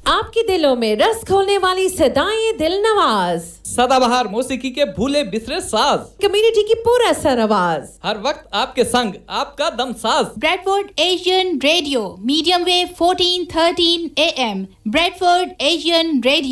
आपके दिलों में रस घोलने वाली सदाएं दिल नवाज, सदाबहार मौसीकी के भूले बिसरे साज, कम्युनिटी की पूरा सर आवाज, हर वक्त आपके संग आपका दम साज। Bradford Asian radio, medium wave 1413 AM, Bradford Asian radio.